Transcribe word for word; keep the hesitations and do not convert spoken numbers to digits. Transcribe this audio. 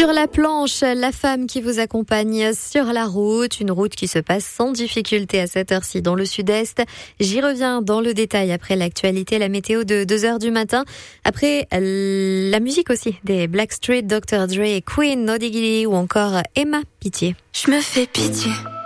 Sur la planche, la femme qui vous accompagne sur la route, une route qui se passe sans difficulté à cette heure-ci dans le sud-est. J'y reviens dans le détail après l'actualité, la météo de deux heures du matin. Après la musique aussi des Blackstreet, docteur Dre, Queen, No Diggity ou encore Emma Pitié. Je me fais pitié.